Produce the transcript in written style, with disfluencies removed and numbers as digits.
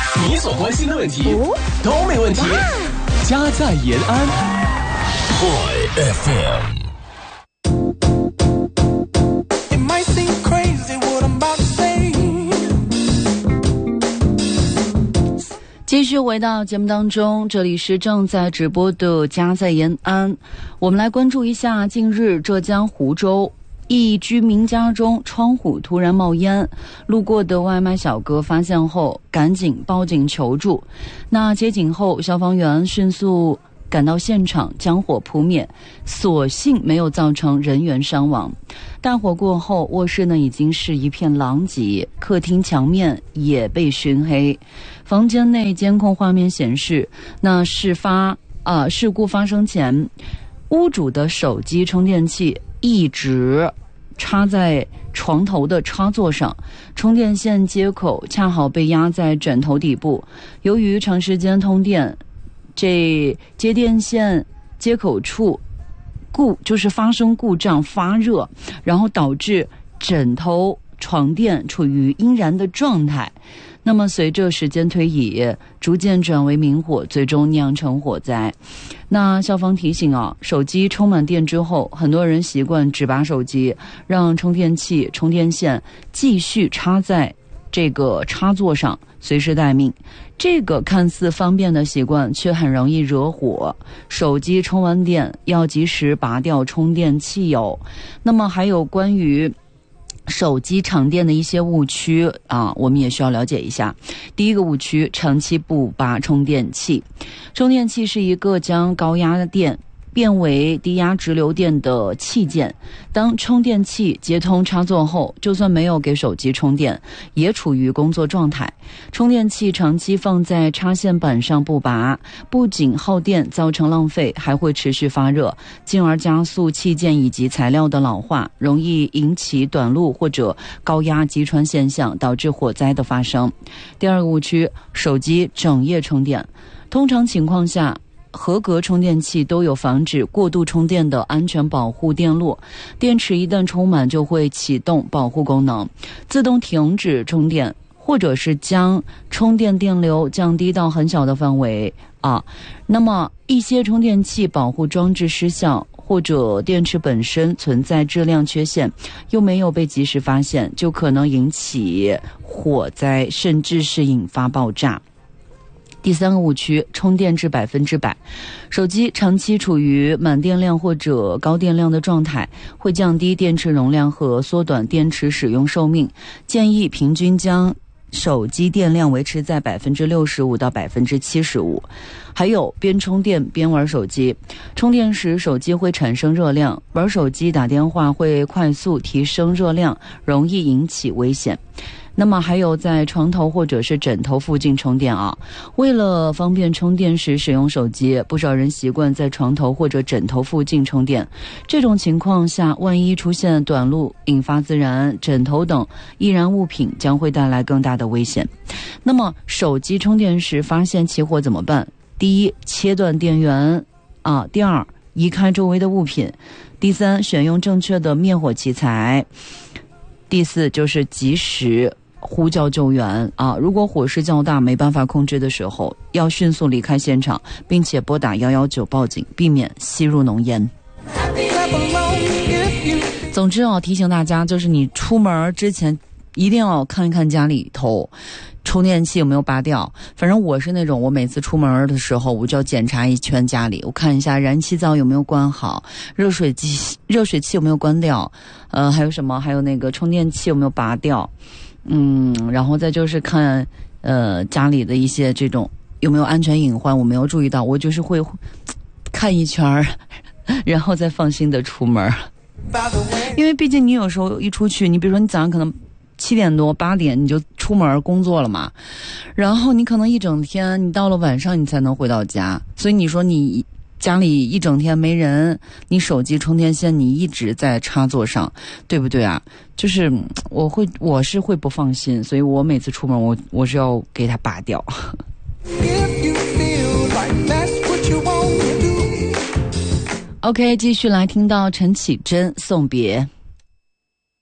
你所关心的问题都没问题。家在延安 Boy FM。 继续回到节目当中，这里是正在直播的家在延安。我们来关注一下近日浙江湖州一居民家中窗户突然冒烟，路过的外卖小哥发现后赶紧报警求助。那接警后，消防员迅速赶到现场将火扑灭，所幸没有造成人员伤亡。大火过后，卧室呢已经是一片狼藉，客厅墙面也被熏黑。房间内监控画面显示，那事故发生前，屋主的手机充电器一直插在床头的插座上，充电线接口恰好被压在枕头底部。由于长时间通电，这接电线接口处就是发生故障发热，然后导致枕头床垫处于阴燃的状态。那么随着时间推移，逐渐转为明火，最终酿成火灾。那消防提醒手机充满电之后，很多人习惯只拔手机，让充电器充电线继续插在这个插座上，随时待命。这个看似方便的习惯却很容易惹火，手机充完电要及时拔掉充电器哦。那么还有关于手机长电的一些误区我们也需要了解一下。第一个误区，长期不拔充电器。充电器是一个将高压电变为低压直流电的器件，当充电器接通插座后，就算没有给手机充电，也处于工作状态。充电器长期放在插线板上不拔，不仅耗电造成浪费，还会持续发热，进而加速器件以及材料的老化，容易引起短路或者高压击穿现象，导致火灾的发生。第二个误区，手机整夜充电。通常情况下，合格充电器都有防止过度充电的安全保护电路，电池一旦充满就会启动保护功能，自动停止充电，或者是将充电电流降低到很小的范围那么一些充电器保护装置失效，或者电池本身存在质量缺陷，又没有被及时发现，就可能引起火灾，甚至是引发爆炸。第三个误区，充电至100%。手机长期处于满电量或者高电量的状态，会降低电池容量和缩短电池使用寿命。建议平均将手机电量维持在65%到75%。还有边充电边玩手机，充电时手机会产生热量，玩手机打电话会快速提升热量，容易引起危险。那么还有在床头或者是枕头附近充电为了方便充电时使用手机，不少人习惯在床头或者枕头附近充电。这种情况下，万一出现短路，引发自燃、枕头等易燃物品，将会带来更大的危险。那么手机充电时发现起火怎么办？第一，切断电源第二，移开周围的物品。第三，选用正确的灭火器材。第四，就是及时呼叫救援如果火势较大没办法控制的时候，要迅速离开现场，并且拨打119报警，避免吸入浓烟。总之提醒大家，就是你出门之前一定要看一看家里头充电器有没有拔掉。反正我是那种，我每次出门的时候我就要检查一圈家里，我看一下燃气灶有没有关好，热水器有没有关掉，还有什么，还有那个充电器有没有拔掉，然后再就是看家里的一些这种有没有安全隐患，我没有注意到，我就是会看一圈然后再放心的出门。因为毕竟你有时候一出去，你比如说你早上可能7点多8点你就出门工作了嘛，然后你可能一整天，你到了晚上你才能回到家，所以你说你家里一整天没人，你手机充电线你一直在插座上，对不对啊？就是我是会不放心，所以我每次出门我是要给它拔掉。OK， 继续来听到陈绮贞送别。